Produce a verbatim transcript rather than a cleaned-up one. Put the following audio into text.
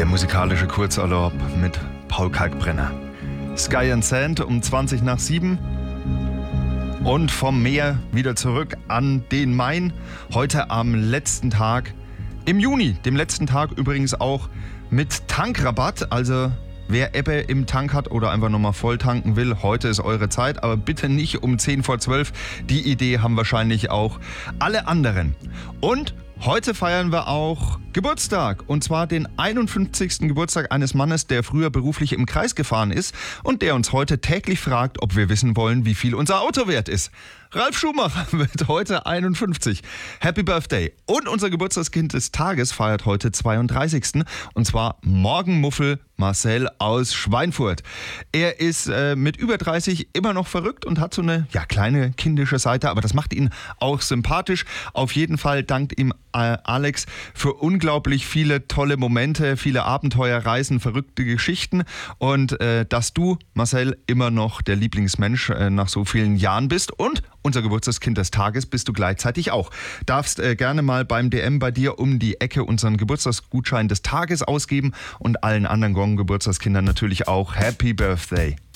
musikalische Kurzurlaub mit Paul Kalkbrenner. Sky and Sand um zwanzig nach sieben und vom Meer wieder zurück an den Main. Heute am letzten Tag im Juni, dem letzten Tag übrigens auch mit Tankrabatt. Also wer Ebbe im Tank hat oder einfach nochmal voll tanken will, heute ist eure Zeit, aber bitte nicht um zehn vor zwölf. Die Idee haben wahrscheinlich auch alle anderen. Und heute feiern wir auch Geburtstag, und zwar den einundfünfzigsten Geburtstag eines Mannes, der früher beruflich im Kreis gefahren ist und der uns heute täglich fragt, ob wir wissen wollen, wie viel unser Auto wert ist. Ralf Schumacher wird heute einundfünfzig. Happy Birthday. Und unser Geburtstagskind des Tages feiert heute zweiunddreißigsten und zwar Morgenmuffel Marcel aus Schweinfurt. Er ist äh, mit über dreißig immer noch verrückt und hat so eine ja, kleine kindische Seite, aber das macht ihn auch sympathisch. Auf jeden Fall dankt ihm äh, Alex für unglaublich viele tolle Momente, viele Abenteuer, Reisen, verrückte Geschichten und äh, dass du, Marcel, immer noch der Lieblingsmensch äh, nach so vielen Jahren bist und unser Geburtstagskind des Tages bist du gleichzeitig auch. Darfst äh, gerne mal beim D M bei dir um die Ecke unseren Geburtstagsgutschein des Tages ausgeben und allen anderen Gong-Geburtstagskindern natürlich auch Happy Birthday.